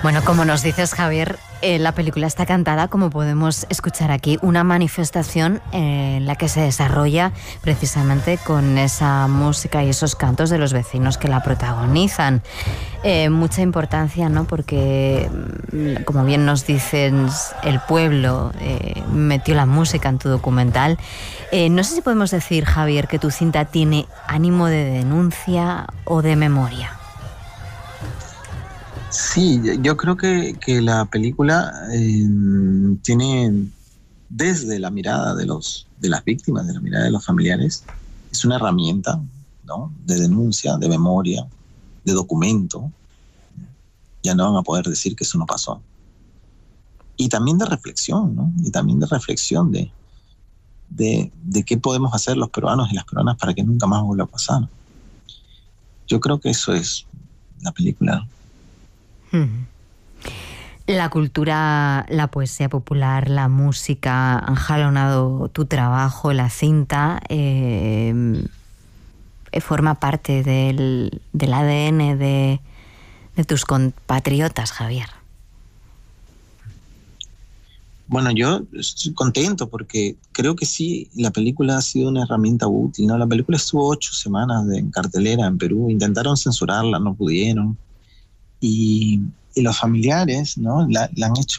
Bueno, como nos dices, Javier, la película está cantada, como podemos escuchar aquí, una manifestación en la que se desarrolla precisamente con esa música y esos cantos de los vecinos que la protagonizan. Mucha importancia, ¿no? Porque, como bien nos dicen, el pueblo metió la música en tu documental. No sé si podemos decir, Javier, que tu cinta tiene ánimo de denuncia o de memoria. Sí, yo creo que la película tiene, desde la mirada de las víctimas, de la mirada de los familiares, es una herramienta, ¿no?, de denuncia, de memoria, de documento. Ya no van a poder decir que eso no pasó. Y también de reflexión, ¿no? Y también de reflexión de qué podemos hacer los peruanos y las peruanas para que nunca más vuelva a pasar. Yo creo que eso es la película. La cultura, la poesía popular, la música han jalonado tu trabajo, la cinta, forma parte del ADN de tus compatriotas, Javier. Bueno, yo estoy contento porque creo que sí, la película ha sido una herramienta útil, ¿no? La película estuvo 8 semanas en cartelera en Perú, intentaron censurarla, no pudieron. Y los familiares, ¿no?, la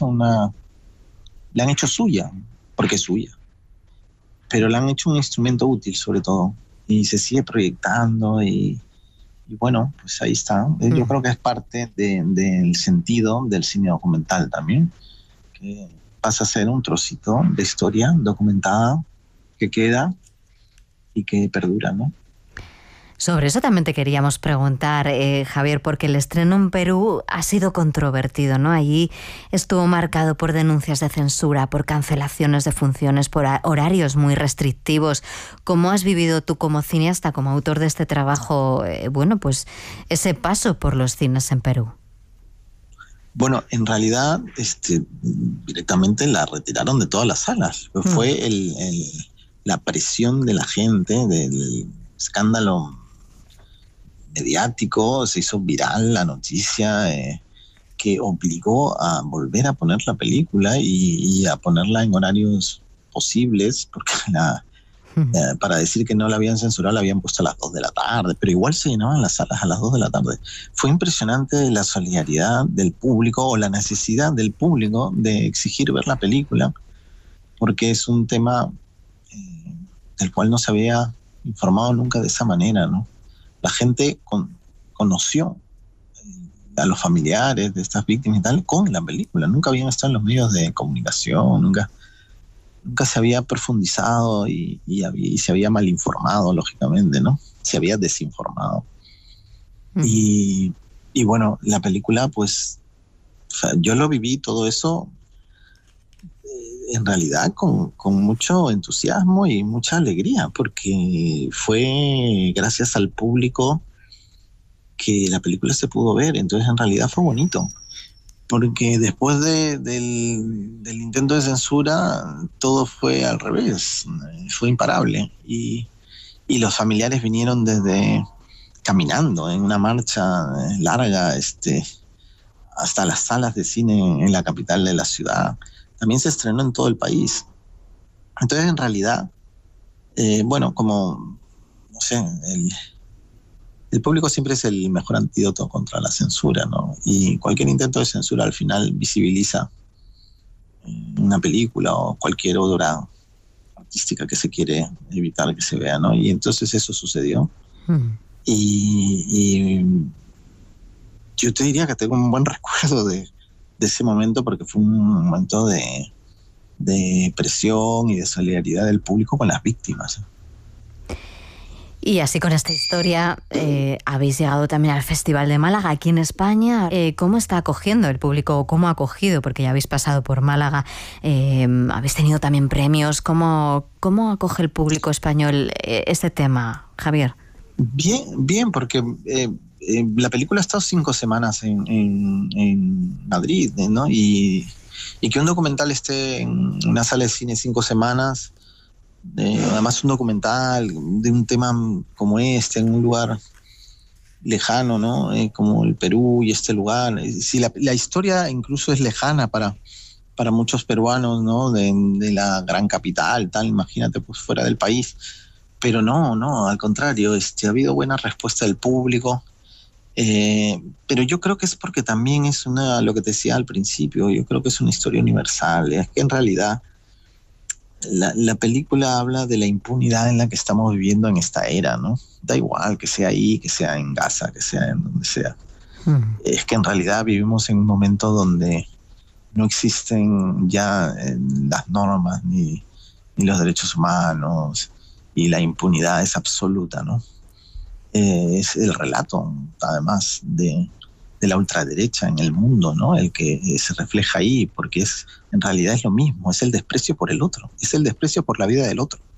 han hecho suya, porque es suya, pero la han hecho un instrumento útil sobre todo, y se sigue proyectando y bueno, pues ahí está. Yo creo que es parte del sentido del cine documental también, que pasa a ser un trocito de historia documentada que queda y que perdura, ¿no? Sobre eso también te queríamos preguntar, Javier, porque el estreno en Perú ha sido controvertido, ¿no? Allí estuvo marcado por denuncias de censura, por cancelaciones de funciones, por horarios muy restrictivos. ¿Cómo has vivido tú como cineasta, como autor de este trabajo, bueno, pues ese paso por los cines en Perú? Bueno, en realidad directamente la retiraron de todas las salas. Fue la presión de la gente, del escándalo mediático, se hizo viral la noticia que obligó a volver a poner la película y a ponerla en horarios posibles, porque para decir que no la habían censurado la habían puesto a las 2 de la tarde, pero igual se llenaban las salas a las 2 de la tarde. Fue impresionante la solidaridad del público o la necesidad del público de exigir ver la película, porque es un tema del cual no se había informado nunca de esa manera, ¿no? La gente conoció a los familiares de estas víctimas y tal con la película. Nunca habían estado en los medios de comunicación, nunca se había profundizado y se había mal informado, lógicamente, ¿no? Se había desinformado. Y bueno, la película, pues, o sea, yo lo viví todo eso en realidad con mucho entusiasmo y mucha alegría, porque fue gracias al público que la película se pudo ver. Entonces en realidad fue bonito, porque después del intento de censura todo fue al revés, fue imparable, y los familiares vinieron desde caminando en una marcha larga hasta las salas de cine en la capital de la ciudad. También se estrenó en todo el país. Entonces, en realidad, bueno, como, no sé, el público siempre es el mejor antídoto contra la censura, ¿no? Y cualquier intento de censura al final visibiliza una película o cualquier obra artística que se quiere evitar que se vea, ¿no? Y entonces eso sucedió. Y yo te diría que tengo un buen recuerdo de ese momento, porque fue un momento de presión y de solidaridad del público con las víctimas. Y así, con esta historia, habéis llegado también al Festival de Málaga, aquí en España. ¿Cómo está acogiendo el público, o cómo ha acogido? Porque ya habéis pasado por Málaga, habéis tenido también premios. ¿Cómo acoge el público español este tema, Javier? Bien, porque la película ha estado 5 semanas en Madrid, ¿no? Y que un documental esté en una sala de cine 5 semanas, además un documental de un tema como este, en un lugar lejano, ¿no? Como el Perú y este lugar. Sí, la historia incluso es lejana para muchos peruanos, ¿no? De la gran capital, tal, imagínate, pues fuera del país. Pero no, al contrario, ha habido buena respuesta del público. Pero yo creo que es porque también es lo que te decía al principio, yo creo que es una historia universal. Es que en realidad la película habla de la impunidad en la que estamos viviendo en esta era, ¿no? Da igual que sea ahí, que sea en Gaza, que sea en donde sea. Es que en realidad vivimos en un momento donde no existen ya las normas ni los derechos humanos, y la impunidad es absoluta, ¿no? Es el relato, además, de la ultraderecha en el mundo, ¿no? El que se refleja ahí, porque en realidad es lo mismo, es el desprecio por el otro, es el desprecio por la vida del otro.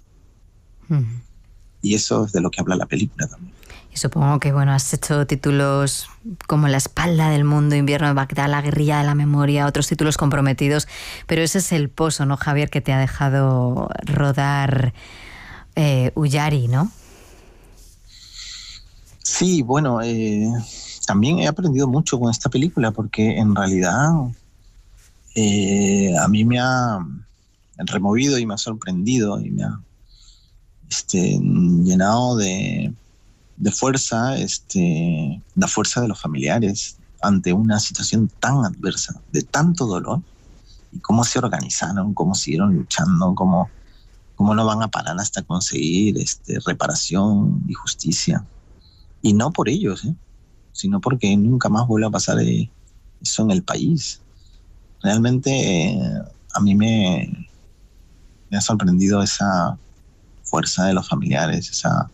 Y eso es de lo que habla la película también. Y supongo que, bueno, has hecho títulos como La espalda del mundo, Invierno de Bagdad, La guerrilla de la memoria, otros títulos comprometidos, pero ese es el pozo, ¿no, Javier, que te ha dejado rodar Uyari, ¿no? Sí, bueno, también he aprendido mucho con esta película, porque en realidad a mí me ha removido y me ha sorprendido y me ha llenado de fuerza, la fuerza de los familiares ante una situación tan adversa, de tanto dolor, y cómo se organizaron, cómo siguieron luchando, cómo no van a parar hasta conseguir reparación y justicia. Y no por ellos, sino porque nunca más vuelve a pasar eso en el país. Realmente a mí me ha sorprendido esa fuerza de los familiares, esa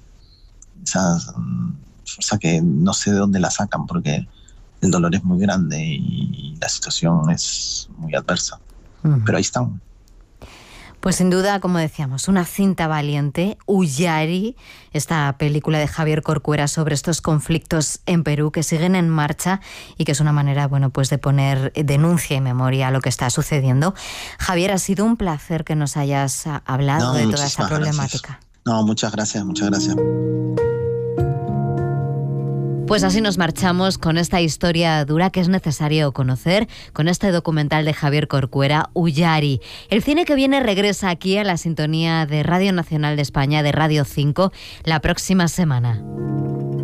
fuerza que no sé de dónde la sacan, porque el dolor es muy grande y la situación es muy adversa. Pero ahí están. Pues sin duda, como decíamos, una cinta valiente, Uyari, esta película de Javier Corcuera sobre estos conflictos en Perú que siguen en marcha y que es una manera, bueno, pues de poner denuncia y memoria a lo que está sucediendo. Javier, ha sido un placer que nos hayas hablado de toda esta problemática. Muchas gracias. Pues así nos marchamos con esta historia dura que es necesario conocer, con este documental de Javier Corcuera, Uyari. El cine que viene regresa aquí a la sintonía de Radio Nacional de España, de Radio 5, la próxima semana.